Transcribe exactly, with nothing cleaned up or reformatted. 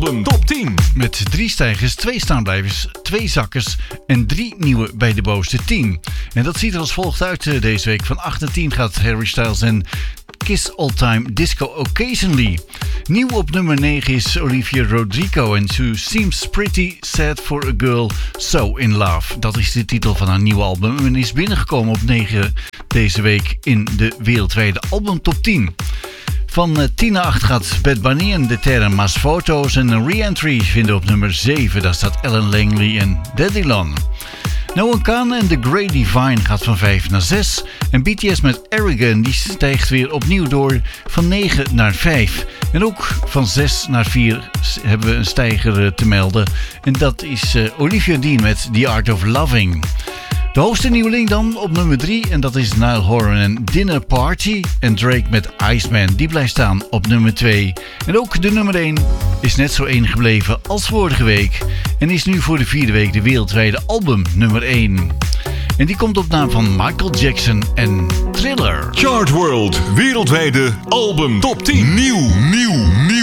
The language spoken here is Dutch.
album top tien. Met drie stijgers, twee staanblijvers, twee zakkers en drie nieuwe bij de bovenste tien. En dat ziet er als volgt uit uh, deze week. Van acht naar tien gaat Harry Styles en Kiss All Time Disco Occasionally. Nieuw op nummer negen is Olivia Rodrigo en She Seems Pretty Sad for a Girl So In Love. Dat is de titel van haar nieuwe album en is binnengekomen op negen deze week in de wereldwijde album top tien. Van tien naar acht gaat Bad Bunny en de term Mas Foto's en een re-entry vinden op nummer zeven. Daar staat Ellen Langley en Daddylon. Noah Khan en The Great Divine gaat van vijf naar zes. En B T S met Arrogant die stijgt weer opnieuw door van negen naar vijf. En ook van zes naar vier hebben we een stijger te melden. En dat is uh, Olivia Dean met The Art of Loving. De hoogste nieuweling dan op nummer drie en dat is Niall Horan en Dinner Party. En Drake met Iceman, die blijft staan op nummer twee. En ook de nummer één is net zo één gebleven als vorige week. En is nu voor de vierde week de wereldwijde album nummer één. En die komt op naam van Michael Jackson en Thriller. Chart World, wereldwijde album top tien. Nieuw, nieuw, nieuw.